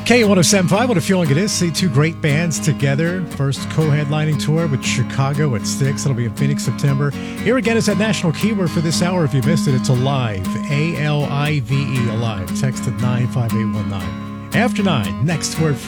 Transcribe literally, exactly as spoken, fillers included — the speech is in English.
K one oh seven point five, what a feeling it is. See two great bands together. First co-headlining tour with Chicago at Styx. It'll be in Phoenix, September. Here again is that national keyword for this hour. If you missed it, it's Alive. A L I V E, Alive. Text at nine five eight one nine. After nine, next word.